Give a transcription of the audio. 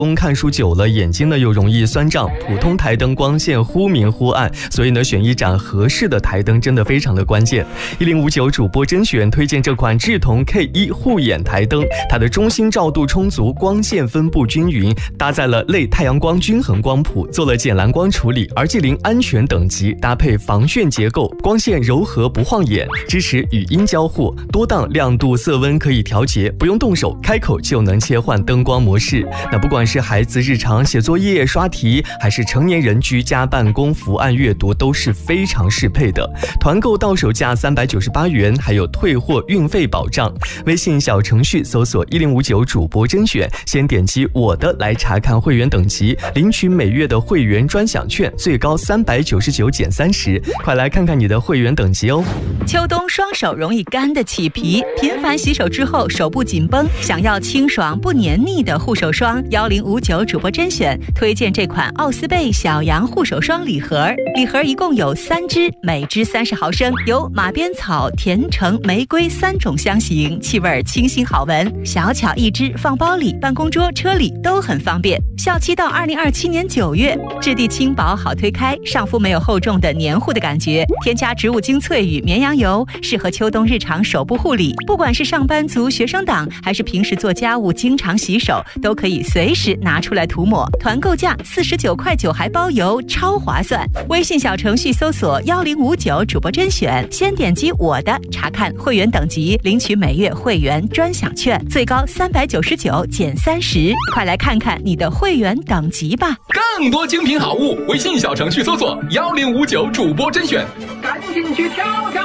看书久了，眼睛呢又容易酸胀，普通台灯光线忽明忽暗，所以呢选一盏合适的台灯真的非常的关键。1059主播甄选推荐这款智瞳 K1 护眼台灯，它的中心照度充足，光线分布均匀，搭载了类太阳光均衡光谱，做了减蓝光处理，RG0安全等级，搭配防眩结构，光线柔和不晃眼，支持语音交互，多档亮度色温可以调节，不用动手，开口就能切换灯光模式。那不管是孩子日常写作业刷题，还是成年人居家办公伏案阅读，都是非常适配的。团购到手价398元，还有退货运费保障。微信小程序搜索1059主播甄选，先点击我的来查看会员等级，领取每月的会员专享券，最高399减30，快来看看你的会员等级哦。 秋冬双手容易干的起皮，频繁洗手之后手部紧绷，想要清爽不黏腻的护手霜，1059主播甄选推荐这款奥斯贝小羊护手霜礼盒，礼盒一共有3支，每支30毫升，有马鞭草、甜橙、玫瑰3种香型，气味清新好闻，小巧一支，放包里、办公桌、车里都很方便。效期到2027年9月，质地轻薄好推开，上肤没有厚重的黏糊的感觉，添加植物精粹与绵羊油，适合秋冬日常手部护理。不管是上班族、学生党，还是平时做家务经常洗手，都可以随时拿出来涂抹。团购价49块9还包邮，超划算。微信小程序搜索1059主播甄选，先点击我的查看会员等级，领取每月会员专享券，最高399减30，快来看看你的会员等级吧。 更多精品好物，微信小程序搜索1059主播甄选，赶紧去挑挑。